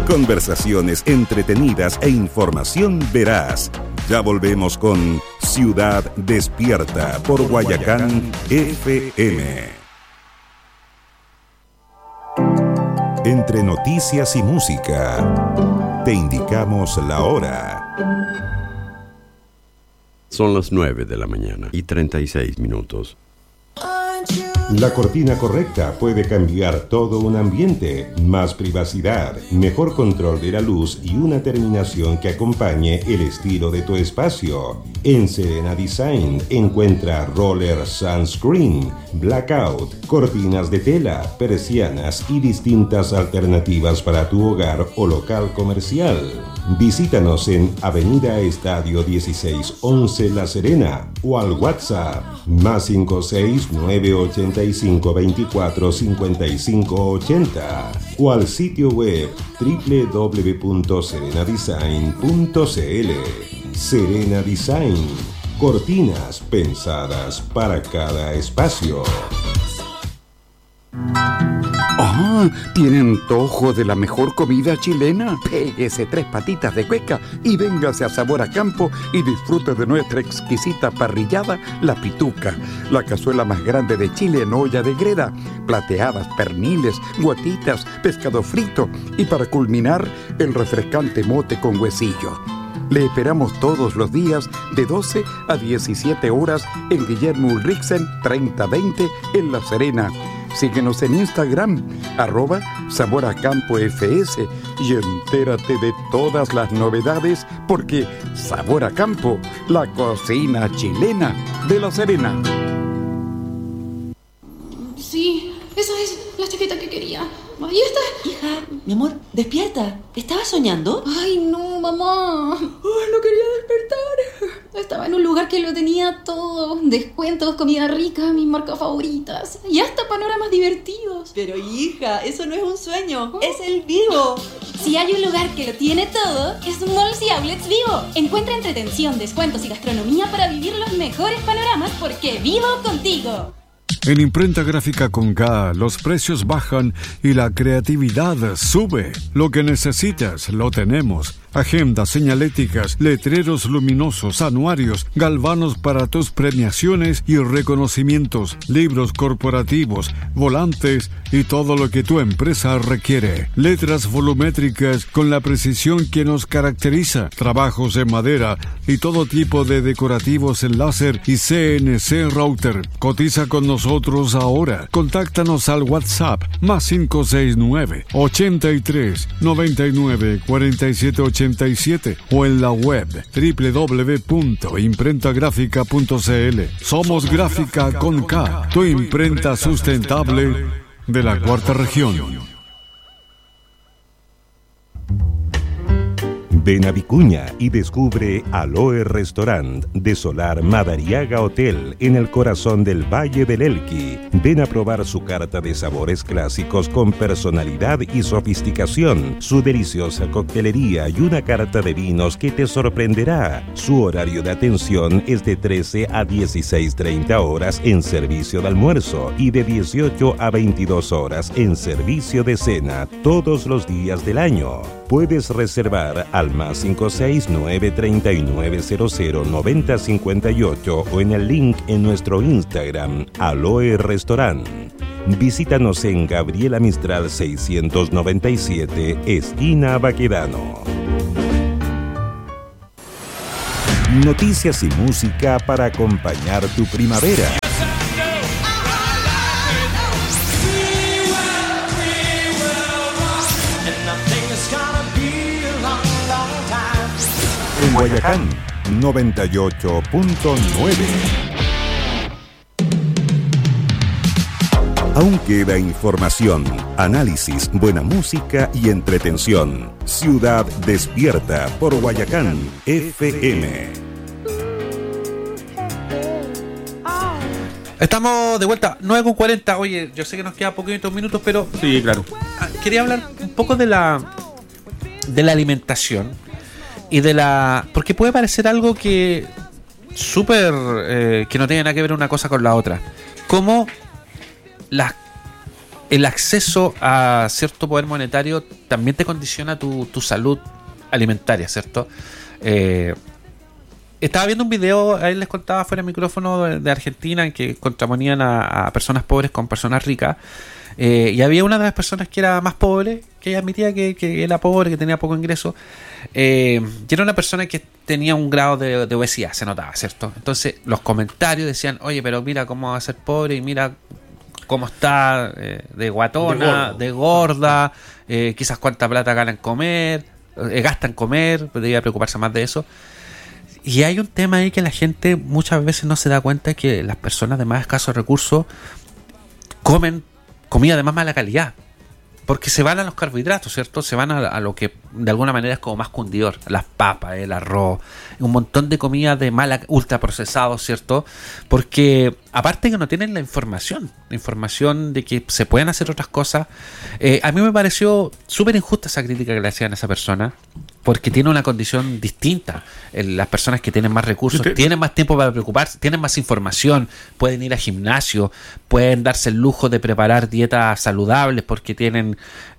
Conversaciones entretenidas e información veraz. Ya volvemos con Ciudad Despierta por Guayacán FM. Entre noticias y música, te indicamos la hora. Son las 9:36 a.m. La cortina correcta puede cambiar todo un ambiente, más privacidad, mejor control de la luz y una terminación que acompañe el estilo de tu espacio. En Serena Design encuentra roller sunscreen, blackout, cortinas de tela, persianas y distintas alternativas para tu hogar o local comercial. Visítanos en Avenida Estadio 1611 La Serena o al WhatsApp +56 985 24 55 80 o al sitio web www.serenadesign.cl. Serena Design, cortinas pensadas para cada espacio. Ah, ¿tiene antojo de la mejor comida chilena? Péguese 3 patitas de cueca y véngase a Sabor a Campo y disfrute de nuestra exquisita parrillada, La Pituca, la cazuela más grande de Chile en olla de greda, plateadas, perniles, guatitas, pescado frito y para culminar, el refrescante mote con huesillo. Le esperamos todos los días de 12 a 17 horas en Guillermo Ulrichsen 3020 en La Serena. Síguenos en Instagram, @SaborACampoFS y entérate de todas las novedades porque Sabor a Campo, la cocina chilena de La Serena. Sí, esa es la chaqueta que quería. Ahí está. Hija, mi amor, despierta. ¿Estabas soñando? Ay, no, mamá. Ay, no quería despertar. Estaba en un lugar que lo tenía todo. Descuentos, comida rica, mis marcas favoritas. Y hasta panoramas divertidos. Pero hija, eso no es un sueño. Es el Vivo. Si hay un lugar que lo tiene todo, es Malls y Outlets Vivo. Encuentra entretención, descuentos y gastronomía para vivir los mejores panoramas porque vivo contigo. En Imprenta Gráfica con K, los precios bajan y la creatividad sube. Lo que necesitas, lo tenemos. Agendas, señaléticas, letreros luminosos, anuarios, galvanos para tus premiaciones y reconocimientos, libros corporativos, volantes y todo lo que tu empresa requiere. Letras volumétricas con la precisión que nos caracteriza, trabajos en madera y todo tipo de decorativos en láser y CNC router. Cotiza con nosotros ahora. Contáctanos al WhatsApp +569 83 99 47 87 o en la web www.imprentagrafica.cl. Somos Gráfica con K, tu imprenta sustentable de la Cuarta Región. Ven a Vicuña y descubre Aloe Restaurant de Solar Madariaga Hotel en el corazón del Valle del Elqui. Ven a probar su carta de sabores clásicos con personalidad y sofisticación, su deliciosa coctelería y una carta de vinos que te sorprenderá. Su horario de atención es de 13 a 16:30 horas en servicio de almuerzo y de 18 a 22 horas en servicio de cena todos los días del año. Puedes reservar al +569 3900 9058 o en el link en nuestro Instagram, Aloe Restaurant. Visítanos en Gabriela Mistral 697, esquina Baquedano. Noticias y música para acompañar tu primavera. En Guayacán 98.9. Aún queda información, análisis, buena música y entretención. Ciudad Despierta por Guayacán FM. Estamos de vuelta, 9:40. Oye, yo sé que nos queda poquitos minutos, pero sí, claro. Quería hablar un poco de la alimentación y porque puede parecer algo que súper que no tiene nada que ver una cosa con la otra, como el acceso a cierto poder monetario también te condiciona tu salud alimentaria, ¿cierto? Estaba viendo un video, ahí les contaba fuera de micrófono, de Argentina, en que contraponían a personas pobres con personas ricas. Y había una de las personas que era más pobre, que ella admitía que era pobre, que tenía poco ingreso. Y era una persona que tenía un grado de obesidad, se notaba, ¿cierto? Entonces los comentarios decían, oye, pero mira cómo va a ser pobre y mira cómo está de guatona, de gorda, quizás cuánta plata ganan en comer, gastan en comer, debería preocuparse más de eso. Y hay un tema ahí que la gente muchas veces no se da cuenta, que las personas de más escasos recursos comen comida de más mala calidad, porque se van a los carbohidratos, ¿cierto? Se van a lo que de alguna manera es como más cundidor, las papas, el arroz, un montón de comida de mala, ultraprocesado, ¿cierto? Porque aparte que no tienen la información de que se pueden hacer otras cosas. A mí me pareció súper injusta esa crítica que le hacían a esa persona, porque tiene una condición distinta. Las personas que tienen más recursos tienen más tiempo para preocuparse, tienen más información, pueden ir al gimnasio, pueden darse el lujo de preparar dietas saludables porque tienen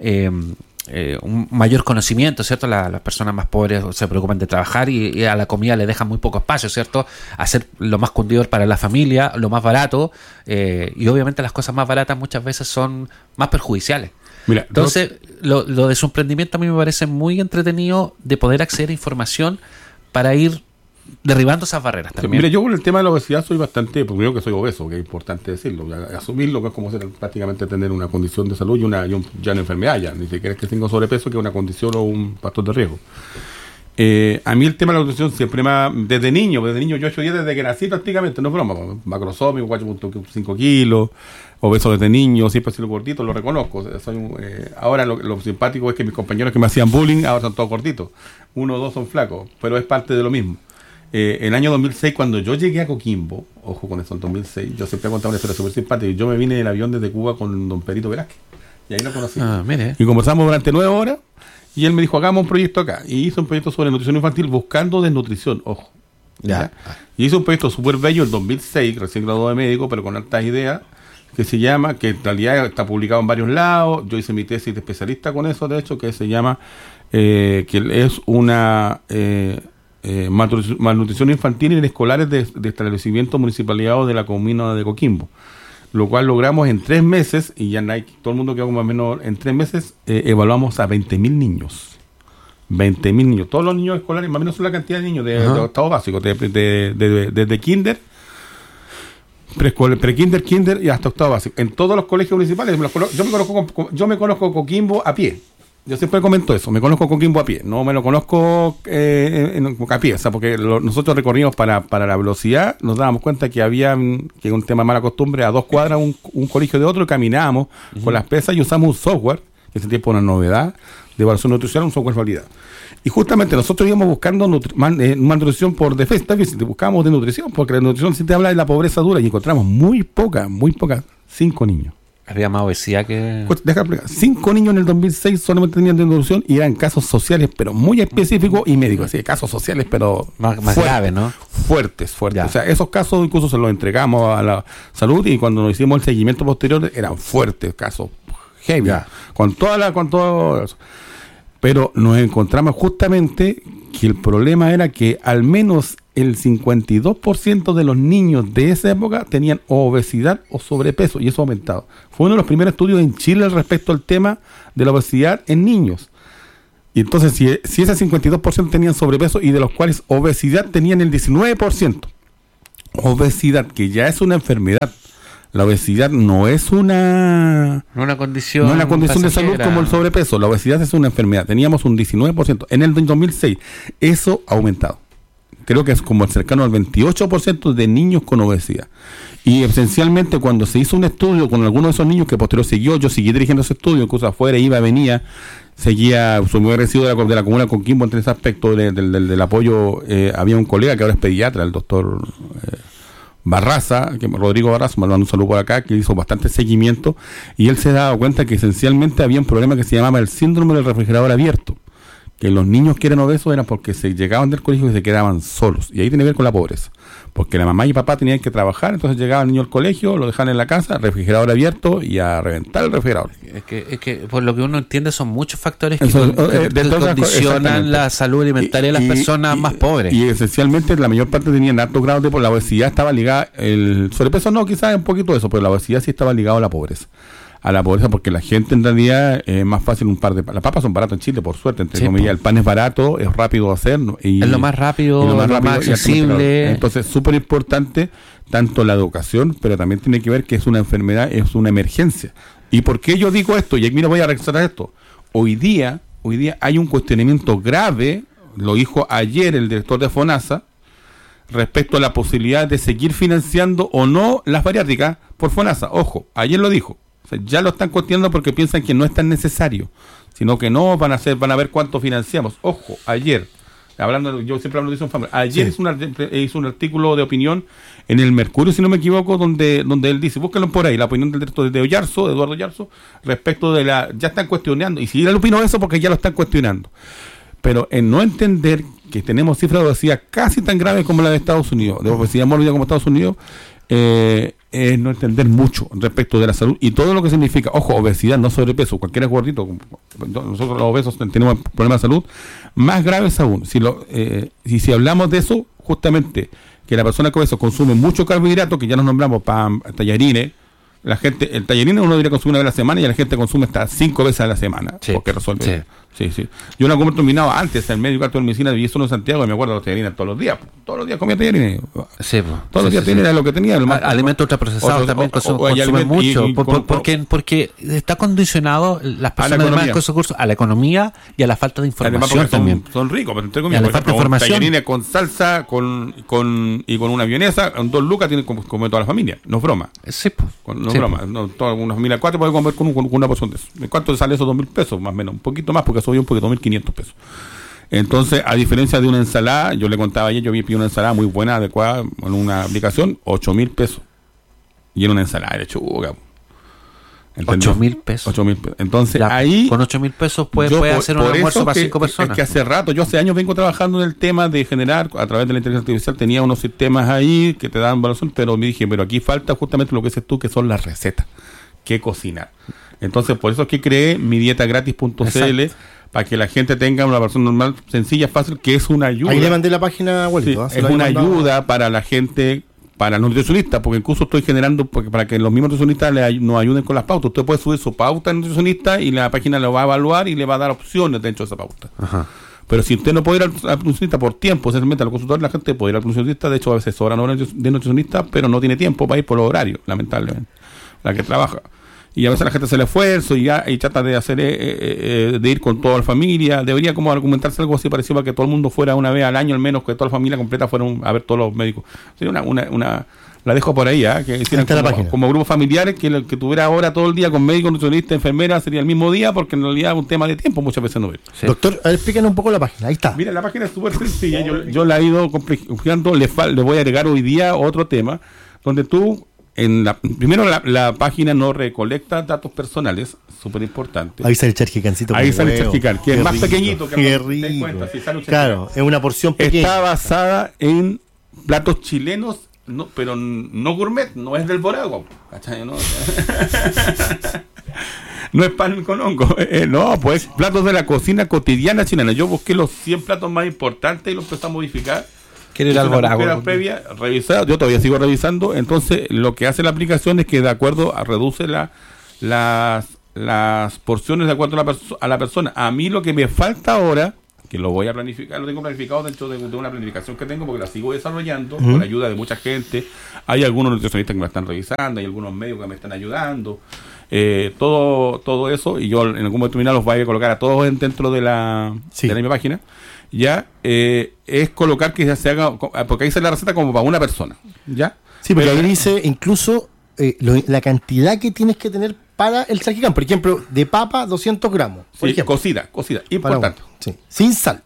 un mayor conocimiento, ¿cierto? Las personas más pobres se preocupan de trabajar y a la comida le dejan muy poco espacio, ¿cierto? Hacer lo más cundidor para la familia, lo más barato, y obviamente las cosas más baratas muchas veces son más perjudiciales. Mira, entonces, lo de su emprendimiento a mí me parece muy entretenido, de poder acceder a información para ir derribando esas barreras también. Mira, yo con el tema de la obesidad soy bastante, primero que soy obeso, que es importante decirlo, asumirlo, que es como prácticamente tener una condición de salud y ya una enfermedad, ya ni siquiera es que tengo sobrepeso, que es una condición o un factor de riesgo. A mí el tema de la nutrición siempre desde niño yo 8 días desde que nací prácticamente, no es broma, macrosómico, 4.5 kilos, obeso desde niño, siempre he sido gordito, lo reconozco. Ahora lo simpático es que mis compañeros que me hacían bullying ahora son todos gorditos, 1 o 2 son flacos, pero es parte de lo mismo. El año 2006, cuando yo llegué a Coquimbo, ojo con eso, en 2006, yo siempre he contado una historia súper simpática, yo me vine en el avión desde Cuba con don Perito Velázquez, y ahí lo conocí. Y conversamos durante 9 horas, y él me dijo, hagamos un proyecto acá. Y hizo un proyecto sobre nutrición infantil buscando desnutrición, ojo. ¿Ya? Y hizo un proyecto súper bello en 2006, recién graduado de médico, pero con altas ideas, que se llama, que en realidad está publicado en varios lados. Yo hice mi tesis de especialista con eso, de hecho, que se llama, que es una malnutrición infantil en escolares de establecimientos municipalizados de la comuna de Coquimbo. Lo cual logramos en 3 meses, y ya todo el mundo quedó más o menos en 3 meses, evaluamos a 20.000 niños. 20.000 niños. Todos los niños escolares, más o menos son la cantidad de niños de octavo básico, desde kinder, kinder y hasta octavo básico. En todos los colegios municipales, yo me conozco Coquimbo a pie. Yo siempre comento eso, me conozco Coquimbo a pie, no me lo conozco a pie, o sea, porque nosotros recorrimos para la velocidad, nos dábamos cuenta que había, que un tema de mala costumbre, a 2 cuadras un colegio de otro, y caminábamos con las pesas y usamos un software, que en ese tiempo era una novedad, de evaluación nutricional, un software validado. Y justamente nosotros íbamos buscando malnutrición por déficit, buscábamos de nutrición, porque la nutrición sí te habla de la pobreza dura, y encontramos muy poca, 5 niños. Había más obesidad que... Deja explicar. 5 niños en el 2006 solamente tenían desnutrición, y eran casos sociales, pero muy específicos, y médicos. Así, casos sociales, pero más graves, ¿no? Fuertes. Ya. O sea, esos casos incluso se los entregamos a la salud, y cuando nos hicimos el seguimiento posterior, eran fuertes casos, heavy. Ya. Con todo eso. Pero nos encontramos justamente que el problema era que al menos el 52% de los niños de esa época tenían obesidad o sobrepeso, y eso ha aumentado. Fue uno de los primeros estudios en Chile respecto al tema de la obesidad en niños. Y entonces, si ese 52% tenían sobrepeso, y de los cuales obesidad tenían el 19%. Obesidad, que ya es una enfermedad. La obesidad no es una condición de salud como el sobrepeso. La obesidad es una enfermedad. Teníamos un 19%. En el 2006, eso ha aumentado. Creo que es como cercano al 28% de niños con obesidad. Y esencialmente, cuando se hizo un estudio con algunos de esos niños, que posterior yo seguí dirigiendo ese estudio, incluso afuera, venía, seguía, su muy recibo de la comuna de Coquimbo en ese aspecto del apoyo. Había un colega que ahora es pediatra, el doctor Rodrigo Barraza, me mando un saludo por acá, que hizo bastante seguimiento, y él se daba cuenta que esencialmente había un problema que se llamaba el síndrome del refrigerador abierto, que los niños que eran obesos eran porque se llegaban del colegio y se quedaban solos. Y ahí tiene que ver con la pobreza. Porque la mamá y papá tenían que trabajar, entonces llegaba el niño al colegio, lo dejaban en la casa, refrigerador abierto y a reventar el refrigerador. Es que por lo que uno entiende son muchos factores que, Eso, que condicionan la salud alimentaria de las personas más pobres. Y esencialmente la mayor parte tenían altos grados de la obesidad estaba ligada, el sobrepeso no, quizás un poquito de eso, pero la obesidad sí estaba ligada a la pobreza. A la pobreza, porque la gente en realidad es más fácil las papas son baratas en Chile, por suerte, entre comillas, el pan es barato, es rápido de hacer y es lo más rápido, lo más accesible. Entonces súper importante tanto la educación, pero también tiene que ver que es una enfermedad, es una emergencia. ¿Y por qué yo digo esto? Y aquí voy a regresar a esto. Hoy día hay un cuestionamiento grave, lo dijo ayer el director de FONASA, respecto a la posibilidad de seguir financiando o no las bariátricas por FONASA. Ojo, ayer lo dijo. O sea, ya lo están cuestionando porque piensan que no es tan necesario, sino que no van a ver cuánto financiamos. Ojo, ayer, yo siempre hablo de eso, ayer hizo un artículo de opinión en el Mercurio, si no me equivoco, donde él dice, búsquenlo por ahí, la opinión del director de Eduardo Yarzo, respecto de ya están cuestionando, y si él opinó eso porque ya lo están cuestionando. Pero en no entender que tenemos cifras de obesidad casi tan graves como la de Estados Unidos, de obesidad mórbida como Estados Unidos, es no entender mucho respecto de la salud y todo lo que significa, ojo, obesidad, no sobrepeso, cualquiera es gordito, nosotros los obesos tenemos problemas de salud más graves aún. Si hablamos de eso, justamente, que la persona que obeso consume mucho carbohidrato, que ya nos nombramos, pan, tallarines, el tallarín uno debería consumir una vez a la semana y la gente consume hasta 5 veces a la semana, porque resuelve. Sí. Yo no como terminado antes, el médico alto de medicina vivía solo en Santiago y me acuerdo de los tallarines todos los días comía tallarines. Todos los días era lo que tenía. Alimentos ultraprocesados también consumen mucho, porque está condicionado las personas de más recursos a la economía y a la falta de información también. Son ricos, pero entre comillas, a la falta de información. Tallarines con salsa y con una vienesa, en 2 lucas tienen como comer toda la familia, no es broma. No es broma, toda una familia 4 puede comer con una porción de eso. ¿Cuánto sale esos 2.000 pesos? Más o menos, un poquito más, porque subió un poquito, 2.500 pesos. Entonces, a diferencia de una ensalada, yo le contaba ayer, yo vi una ensalada muy buena, adecuada, en una aplicación, 8.000 pesos. Y en una ensalada de lechuga. 8.000 pesos. 8.000 pesos. Entonces, ahí... Con 8.000 pesos puede hacer un almuerzo para 5 personas. Es que hace rato, yo hace años vengo trabajando en el tema de generar, a través de la inteligencia artificial, tenía unos sistemas ahí que te daban evaluación, pero me dije, pero aquí falta justamente lo que dices tú, que son las recetas. ¿Qué cocinar? Entonces, por eso es que creé midietagratis.cl, para que la gente tenga una versión normal, sencilla, fácil, que es una ayuda. Ahí le mandé la página, abuelito. Es una ayuda para la gente, para los nutricionistas, porque incluso estoy generando para que los mismos nutricionistas nos ayuden con las pautas. Usted puede subir su pauta en nutricionista y la página lo va a evaluar y le va a dar opciones dentro de esa pauta. Ajá. Pero si usted no puede ir al nutricionista por tiempo, simplemente a los consultores, la gente puede ir al nutricionista. De hecho, a veces sobran horas de nutricionista, pero no tiene tiempo para ir por los horarios, lamentablemente, la que trabaja. Y a veces la gente hace el esfuerzo y trata de hacer de ir con toda la familia. Debería como argumentarse algo así parecido para que todo el mundo fuera una vez al año, al menos que toda la familia completa fuera a ver todos los médicos. Sería la dejo por ahí, que hicieran como grupos familiares, que tuviera ahora todo el día con médicos, nutricionistas, enfermeras, sería el mismo día, porque en realidad es un tema de tiempo, muchas veces no ver. Sí. Doctor, a ver, explícanos un poco la página, ahí está. Mira, la página es súper sencilla, yo la he ido complicando, le voy a agregar hoy día otro tema, donde tú... Primero la página no recolecta datos personales, súper importante. Ahí sale el charquicancito. Ahí sale el charquican, que es más pequeñito. Qué rico. Claro, es una porción pequeña. Está basada en platos chilenos, pero no gourmet, no es del Borago. ¿Cachai? No es pan con hongo. No, pues platos de la cocina cotidiana chilena. Yo busqué los 100 platos más importantes y los empecé a modificar. ¿Quiere ir al Borago? Previa, revisada, yo todavía sigo revisando. Entonces, lo que hace la aplicación es que de acuerdo reduce las porciones de acuerdo a la persona. A mí lo que me falta ahora, que lo voy a planificar, lo tengo planificado dentro de una planificación que tengo porque la sigo desarrollando con la ayuda de mucha gente. Hay algunos nutricionistas que me están revisando, hay algunos médicos que me están ayudando. Todo eso, y yo en algún momento los voy a colocar a todos dentro de la misma página. Ya es colocar que se haga, porque ahí sale la receta como para una persona, ¿ya? Sí, porque ahí dice incluso la cantidad que tienes que tener para el charquicán. Por ejemplo, de papa, 200 gramos. Por ejemplo. Cocida, importante. Sí. Sin sal.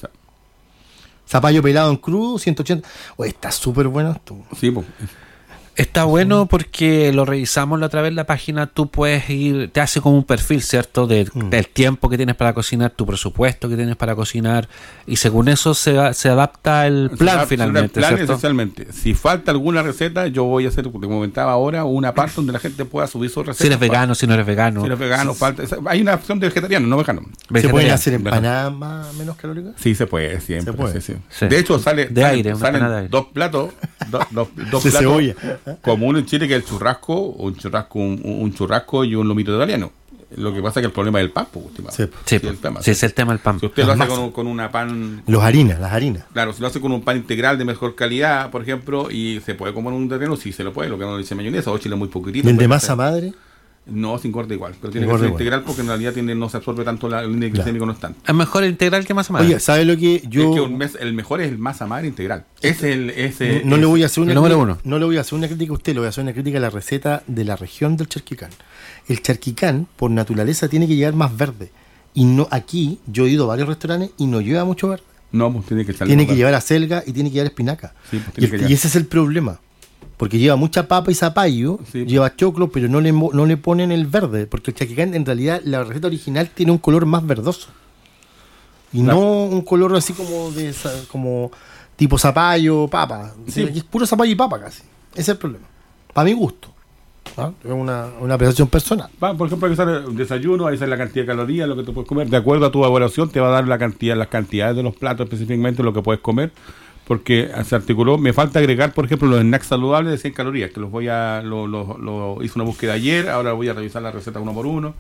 Zapallo pelado en crudo, 180. Está súper bueno esto. Sí, pues. Está bueno porque lo revisamos la otra vez en la página, tú puedes ir, te hace como un perfil, ¿cierto? Del tiempo que tienes para cocinar, tu presupuesto que tienes para cocinar, y según eso se adapta el plan finalmente, el plan ¿cierto? esencialmente. Si falta alguna receta, yo voy a hacer, como comentaba ahora, una parte donde la gente pueda subir su receta. Si eres vegano, si no eres vegano. Si eres vegano, falta. Hay una opción de vegetariano, no vegano. ¿Se pueden hacer empanadas menos calóricas? Sí, se puede, siempre. Se puede. Sí. Sí. De hecho, salen de aire 2 platos, dos De platos cebolla. comunes en Chile, que es el churrasco, un churrasco y un lomito italiano. Lo que pasa es que el problema es el pan, pues, estimado. Sí. Sí, el tema. sí, es el tema del pan. Si usted lo Las hace masas. con una pan... Las harinas. Claro, si lo hace con un pan integral de mejor calidad, por ejemplo, y se puede comer un terreno, sí se lo puede, lo que no le dice mayonesa, o chile muy poquitito. ¿Y el de puede masa ser. madre? No, sin corte igual, pero tiene Sin que ser corte integral porque en realidad no se absorbe tanto el índice glicémico, no es tanto. Es mejor integral que masa madre. Oye, ¿sabe lo que yo...? Es que el mejor es el masa madre integral. Ese no le voy a hacer una el número crítica, uno. no le voy a hacer una crítica a usted, le voy a hacer una crítica a la receta de la región del charquicán. El charquicán, por naturaleza, tiene que llevar más verde. Y no aquí, yo he ido a varios restaurantes y no lleva mucho verde. No, pues tiene que echarle Tiene más que verde. llevar acelga y tiene que llevar espinaca. Sí, pues tiene que llevar. Y ese es el problema. Porque lleva mucha papa y zapallo, Sí. lleva choclo, pero no le ponen el verde. Porque el charquicán, en realidad, la receta original tiene un color más verdoso. Y no un color así como tipo zapallo, papa. Sí. Aquí es puro zapallo y papa casi. Ese es el problema. Para mi gusto. ¿Ah? Es una apreciación personal. Por ejemplo, hay que hacer un desayuno, ahí sale la cantidad de calorías, lo que te puedes comer. De acuerdo a tu evaluación, te va a dar las cantidades de los platos, específicamente lo que puedes comer. Porque se articuló, me falta agregar, por ejemplo, los snacks saludables de 100 calorías, que los hice una búsqueda ayer, ahora voy a revisar la receta uno por uno.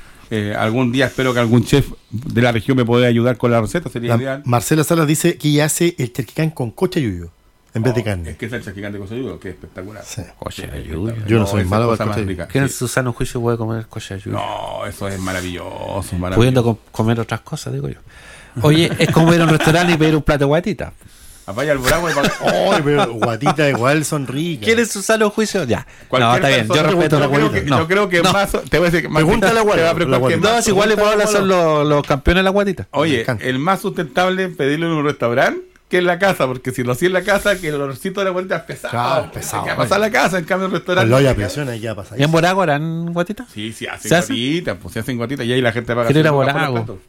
Algún día espero que algún chef de la región me pueda ayudar con la receta, sería ideal. Marcela Salas dice que ella hace el charquicán con cocha yuyo en vez de carne. Es que es el charquicán de cochayuyo, que es espectacular. Sí. Cochayuyo. Yo no soy esa malo cosa para el más cochayuyo. rica. ¿Quién en Sí. su sano juicio puede comer cochayuyo? No, eso es maravilloso, Pudiendo comer otras cosas, digo yo. Oye, es como ir a un restaurante y pedir un plato de guatita. Vaya al Buragua y Ay, pero guatitas igual son ricas. ¿Quién en su sano juicio? Ya. Cualquier No, está bien, yo persona- respeto la yo creo guatita. que- No. Yo creo que No. más, te voy a decir que más Pregúntale a Gualo, te va a preocupar la que Gualo. No, si igual le puedo hablar, son los campeones de la guatita. Oye, Me encanta. el más sustentable es pedirlo en un restaurante que en la casa, porque si lo hacía en la casa, que el olorcito de la guatita es pesado. Claro, es pesado, Hay que pasar a la casa, en cambio en el Con restaurante. la olla a presión ahí ya pasa. ¿Y en Borago harán guatita? Sí, sí, hacen ¿Se hace? guatitas, pues se hacen guatitas y ahí la gente paga. Quiero ir a 100 lucas por Borago. el plato.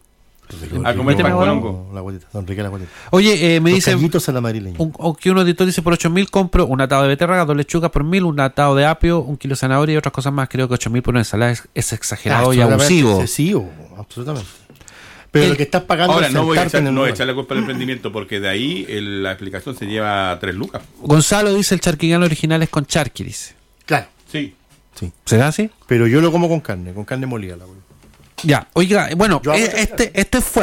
A comer Vete pan a con Borago. hongo. La guatita, son ricas las guatitas. Oye, me Los dicen callitos a la madrileña. que un auditor dice por 8.000 compro un atado de beterraga, 2 lechugas por 1.000, un atado de apio, 1 kilo de zanahoria y otras cosas más. Creo que 8.000 por una ensalada es exagerado y Absolutamente abusivo. excesivo, absolutamente. Pero lo que estás pagando Ahora es no voy a sentarte en el lugar. echarle culpa al emprendimiento, porque de ahí la explicación se lleva 3 lucas. Gonzalo dice el charquigán original es con charqui, dice. Claro, Sí. ¿Será así? pero yo lo como con carne molida. La güey. Ya, oiga, bueno, Yo hago este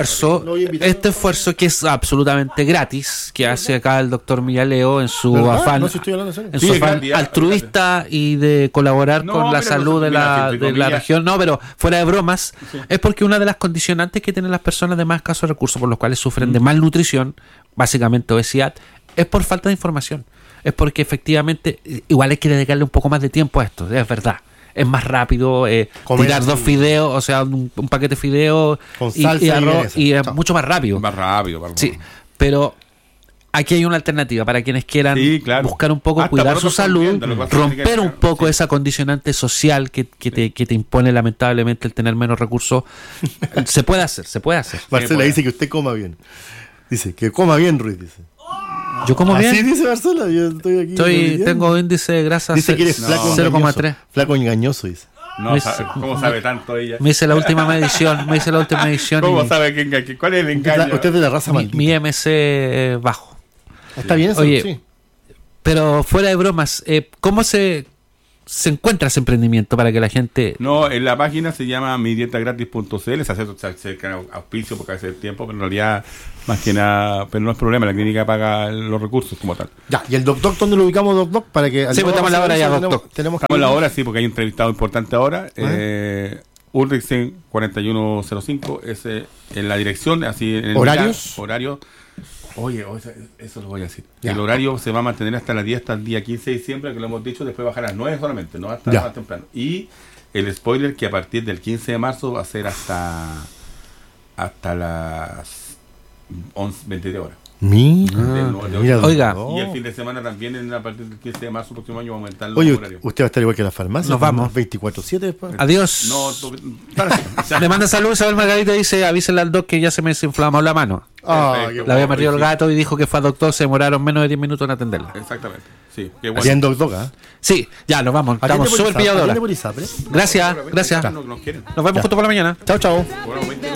Lo voy a invitar. esfuerzo que es absolutamente gratis, que hace acá el doctor Millaleo en su ¿Verdad? afán, No, si estoy hablando en serio. en Sí, su es afán gratis, altruista y de colaborar No, con la pero salud de mira, la, entre de la comillas. región. No, pero fuera de bromas, es porque una de las condicionantes que tienen las personas de más escasos recursos, por los cuales sufren de malnutrición, básicamente obesidad, es por falta de información. Es porque efectivamente igual hay que dedicarle un poco más de tiempo a esto, es verdad. Es más rápido Comer tirar así. 2 fideos, o sea, un paquete de fideos Con y salsa y arroz, mayonesa. y es Chao. mucho más rápido. Más rápido. más Sí, rápido. pero aquí hay una alternativa para quienes quieran Sí, claro. buscar un poco Hasta cuidar por su otros salud, también, lo que pasa es que romper hay que- un poco sí. esa condicionante social que te impone lamentablemente el tener menos recursos. Se puede hacer, se puede hacer. Marcela puede. dice que usted coma bien. Dice que coma bien, Ruiz. Dice. Yo como Así bien, dice Marcela. Yo estoy aquí. leyendo. tengo índice de grasa Dice que eres flaco 0,3. engañoso. Flaco engañoso, dice. No, Me- ¿cómo sabe tanto ella? Me hice la última medición, ¿Cómo y sabe cuál es el engaño? Usted es de la raza maldita. mi MC bajo. Está bien eso, Oye, sí. Pero fuera de bromas, ¿cómo se encuentra ese emprendimiento para que la gente... No, en la página se llama midietagratis.cl, se hace auspicio porque hace tiempo, pero en realidad, más que nada, pero no es problema, la clínica paga los recursos como tal. Ya, ¿y el Doc ¿dónde lo ubicamos, Doc? Para que Sí, pues estamos a la hora ya, Doc. Tenemos Estamos en la hora, sí, porque hay un entrevistado importante ahora. Ulrichsen 4105, ese en la dirección, así en el ¿Horarios? horario. Oye, eso lo voy a decir. Ya. El horario se va a mantener hasta las 10, hasta el día 15 de diciembre, que lo hemos dicho, después bajar a las 9 solamente, no hasta Ya. más temprano. Y el spoiler que a partir del 15 de marzo va a ser hasta las 11, 23 horas. Mira, Oiga. Y el fin de semana también, a partir del 15 de marzo próximo año, va a aumentar los Oye, horarios. usted va a estar igual que la farmacia. Nos vamos. 24/7 después. Adiós. No, Le manda saludos. Isabel Margarita dice: avísenle al doc que ya se me desinflamó la mano. La había mordido el gato y dijo que fue al doctor. Se demoraron menos de 10 minutos en atenderla. Exactamente. Sí, qué bueno. Haciendo doga. Sí, ya nos vamos. Estamos súper pillados ahora. Gracias, gracias. Nos quieren. Nos vemos justo por la mañana. Chao, chao. Bueno, 20